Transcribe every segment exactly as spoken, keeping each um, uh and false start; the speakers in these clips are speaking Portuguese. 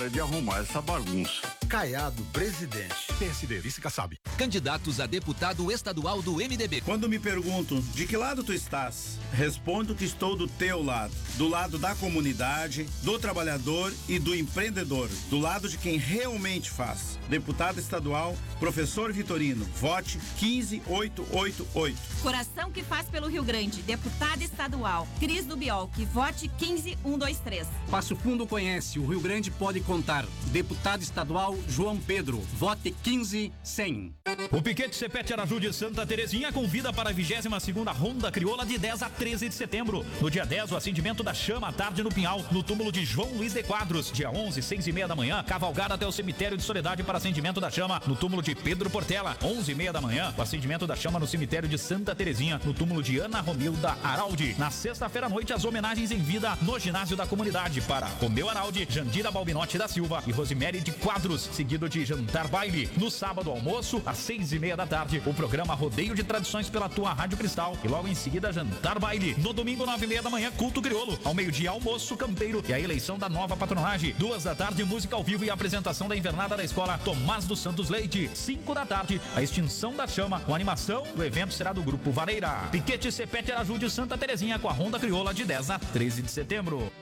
de arrumar essa bagunça. Caiado, presidente. P S D, vice Kassab. Candidatos a deputado estadual do M D B. Quando me perguntam de que lado tu estás, respondo que estou do teu lado. Do lado da comunidade, do trabalhador e do empreendedor. Do lado de quem realmente faz. Deputado estadual, professor Vitorino. Vote quinze oito oito oito. Coração que faz pelo Rio Grande. Deputada estadual. Cris do Biol. Que vote quinze um dois três. Passo Fundo conhece. O Rio Grande pode contar. Deputado estadual João Pedro. Vote quinze cem. O Piquete Cepete Araju de Santa Terezinha convida para a vigésima segunda Ronda Crioula de dez a treze de setembro. No dia dez, o acendimento da chama à tarde no Pinhal, no túmulo de João Luiz de Quadros. Dia onze, seis e meia da manhã, cavalgada até o cemitério de Soledade para acendimento da chama no túmulo de Pedro Portela. onze e meia da manhã, o acendimento da chama no cemitério de Santa Terezinha, no túmulo de Ana Romilda Araldi. Na sexta-feira à noite, as homenagens em vida no ginásio da comunidade para Romeu Araldi, Jandira Balbinotti da Silva e Rosemary de Quadros, seguido de jantar baile. No sábado, almoço, às seis e meia da tarde, o programa Rodeio de Tradições pela tua Rádio Cristal e logo em seguida, jantar baile. No domingo, nove e meia da manhã, culto crioulo. Ao meio-dia, almoço campeiro e a eleição da nova patronagem. Duas da tarde, música ao vivo e a apresentação da invernada da escola Tomás dos Santos Leite. Cinco da tarde, a extinção da chama com animação. O evento será do Grupo Vareira. Piquete Cepete Araju de Santa Terezinha com a Ronda Crioula de dez a treze de setembro.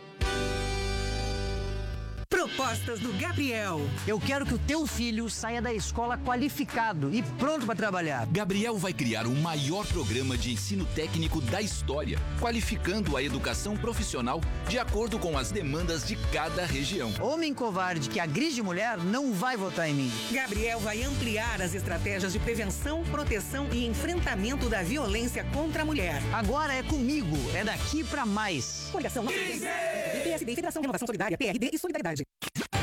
Propostas do Gabriel. Eu quero que o teu filho saia da escola qualificado e pronto para trabalhar. Gabriel vai criar o maior programa de ensino técnico da história, qualificando a educação profissional de acordo com as demandas de cada região. Homem covarde que agride mulher não vai votar em mim. Gabriel vai ampliar as estratégias de prevenção, proteção e enfrentamento da violência contra a mulher. Agora é comigo, é daqui para mais. Coligação P S D, Federação Renovação Solidária, P R D e Solidariedade.